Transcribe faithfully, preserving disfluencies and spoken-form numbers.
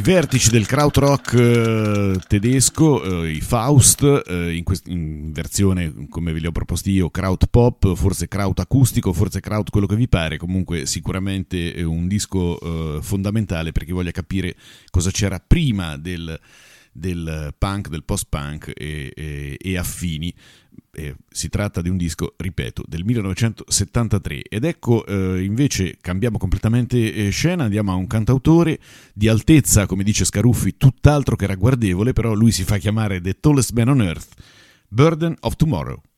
vertici del krautrock eh, tedesco, eh, i Faust, eh, in, quest- in versione, come ve li ho proposti io, kraut pop, forse kraut acustico, forse kraut quello che vi pare, comunque sicuramente è un disco eh, fondamentale per chi voglia capire cosa c'era prima del, del punk, del post-punk e, e, e affini. Eh, si tratta di un disco, ripeto, del millenovecentosettantatré. Ed ecco, eh, invece cambiamo completamente eh, scena, andiamo a un cantautore di altezza, come dice Scaruffi, tutt'altro che ragguardevole, però lui si fa chiamare The Tallest Man on Earth, Burden of Tomorrow.